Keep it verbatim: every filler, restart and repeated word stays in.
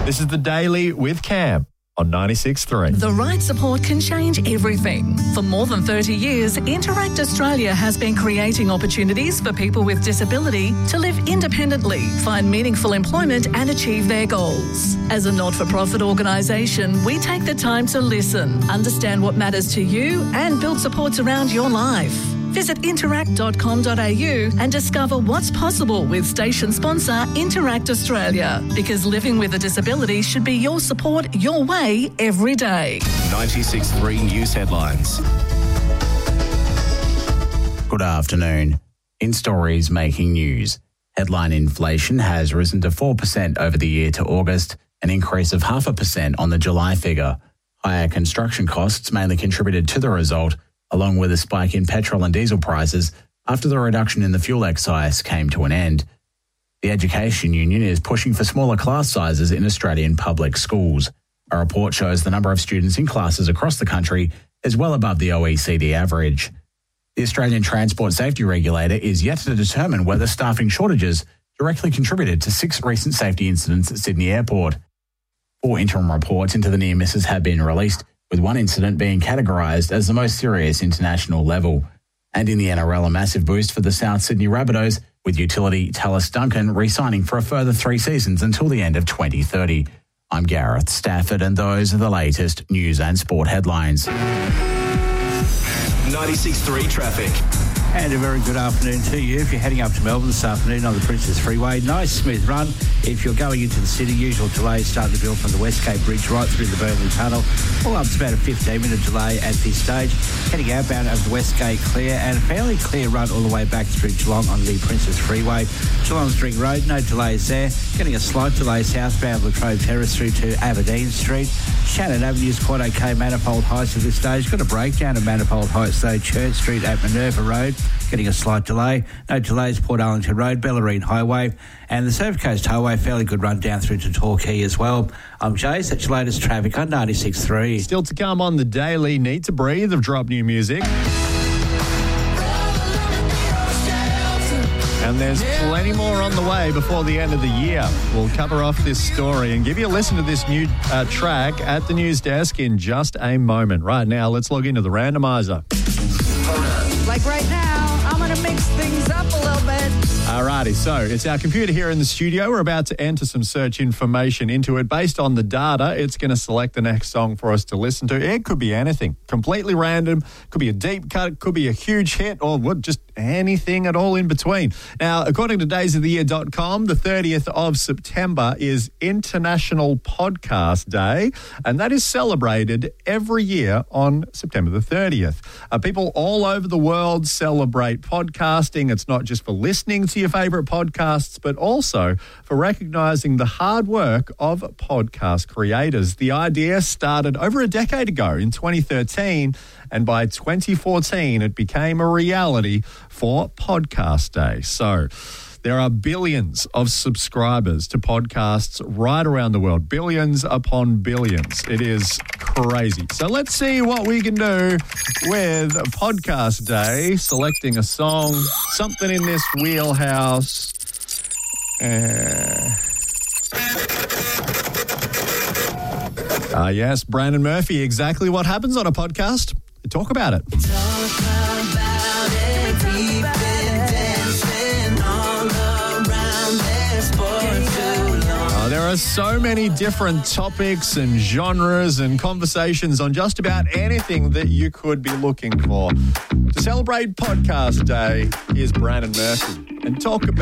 This is The Daily with Cam on ninety-six point three. The right support can change everything. For more than thirty years, Interact Australia has been creating opportunities for people with disability to live independently, find meaningful employment and achieve their goals. As a not-for-profit organisation, we take the time to listen, understand what matters to you and build supports around your life. Visit interact dot com dot a u and discover what's possible with station sponsor Interact Australia. Because living with a disability should be your support, your way, every day. ninety-six point three News Headlines. Good afternoon. In stories making news, headline inflation has risen to four percent over the year to August, an increase of half a percent on the July figure. Higher construction costs mainly contributed to the result, along with a spike in petrol and diesel prices after the reduction in the fuel excise came to an end. The Education Union is pushing for smaller class sizes in Australian public schools. A report shows the number of students in classes across the country is well above the O E C D average. The Australian Transport Safety Regulator is yet to determine whether staffing shortages directly contributed to six recent safety incidents at Sydney Airport. Four interim reports into the near misses have been released, with one incident being categorised as the most serious international level. And in the N R L, a massive boost for the South Sydney Rabbitohs, with utility Tallis Duncan re-signing for a further three seasons until the end of twenty thirty. I'm Gareth Stafford, and those are the latest news and sport headlines. ninety-six point three traffic. And a very good afternoon to you. If you're heading up to Melbourne this afternoon on the Princess Freeway, nice smooth run. If you're going into the city, usual delays starting to build from the Westgate Bridge right through the Burnley Tunnel. All up to about a fifteen minute delay at this stage. Heading outbound over the Westgate clear, and a fairly clear run all the way back through Geelong on the Princess Freeway. Geelong Street Road, no delays there. Getting a slight delay southbound Latrobe Terrace through to Aberdeen Street. Shannon Avenue's quite okay. Manifold Heights at this stage. Got a breakdown at Manifold Heights though. Church Street at Minerva Road. Getting a slight delay. No delays, Port Arlington Road, Bellarine Highway, and the Surf Coast Highway, fairly good run down through to Torquay as well. I'm Jace, that's your latest traffic on ninety-six point three. Still to come on The Daily, Need to Breathe of Drop New Music. And there's plenty more on the way before the end of the year. We'll cover off this story and give you a listen to this new uh, track at the news desk in just a moment. Right now, let's log into the randomizer. Like right now, I'm going to mix things up a little bit. Alrighty, so it's our computer here in the studio. We're about to enter some search information into it. Based on the data, it's going to select the next song for us to listen to. It could be anything, completely random. Could be a deep cut, could be a huge hit, or what, just anything at all in between. Now, according to days of the year dot com, the thirtieth of September is International Podcast Day, and that is celebrated every year on September the thirtieth. Uh, people all over the world celebrate podcasting. It's not just for listening to your favourite podcasts, but also for recognising the hard work of podcast creators. The idea started over a decade ago in twenty thirteen, and by twenty fourteen, it became a reality for Podcast Day. So there are billions of subscribers to podcasts right around the world, billions upon billions. It is crazy. So let's see what we can do with Podcast Day, selecting a song, something in this wheelhouse. Uh, uh, yes, Brandon Murphy, exactly what happens on a podcast. Talk about it. Talk about it. We've been dancing all around this for too long. Uh, there are so many different topics and genres and conversations on just about anything that you could be looking for. To celebrate Podcast Day, here's Brandon Murphy and talk about